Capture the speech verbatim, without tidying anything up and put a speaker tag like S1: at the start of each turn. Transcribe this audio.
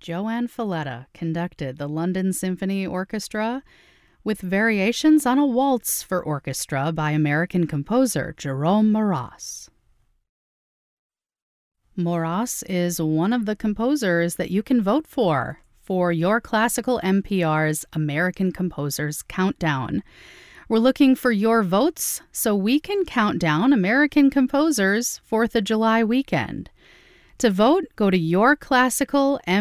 S1: Joanne Falletta conducted the London Symphony Orchestra with variations on a waltz for orchestra by American composer Jerome Moross. Moross is one of the composers that you can vote for for your Classical N P R's American Composers Countdown. We're looking for your votes so we can count down American composers fourth of July weekend. To vote, go to your Classical